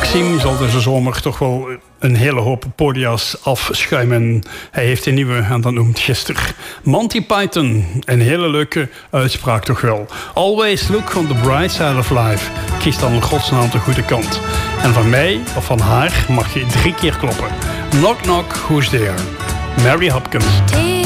Maxime zal deze zomer toch wel een hele hoop podia's afschuimen. Hij heeft een nieuwe en dat noemt gisteren Monty Python. Een hele leuke uitspraak toch wel. Always look on the bright side of life. Kies dan in godsnaam de goede kant. En van mij of van haar mag je 3 keer kloppen. Knock knock, who's there? Mary Hopkins.